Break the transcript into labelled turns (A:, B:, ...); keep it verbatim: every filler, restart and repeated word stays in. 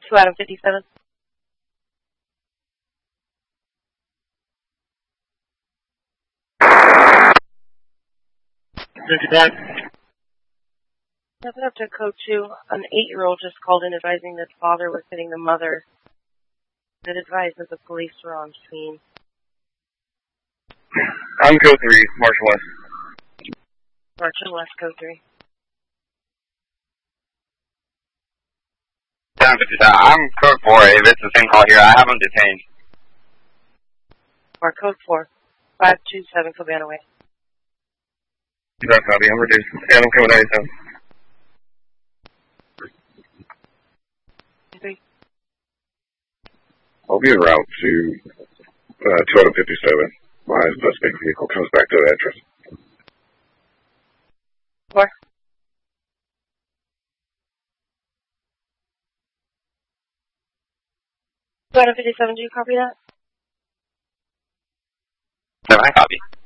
A: two Adam fifty-seven.
B: fifty-five.
A: Stepping up to code two, an eight-year-old just called in advising that father was hitting the mother. It advised that the police were on scene.
B: I'm code three, Marshall West.
A: Marshall West, code three.
C: Down fifty-seven. I'm code four. If it's the same call here, I have him detained.
A: Or code four, five two seven, Cabana Way.
B: That's copy. I'm reduced. And I'm code ninety-seven.
A: Three.
B: I'll be en route to uh, two Adam fifty-seven. My suspect vehicle comes back to the address.
A: Four. two Adam fifty-seven, do you copy that?
C: No, I copy.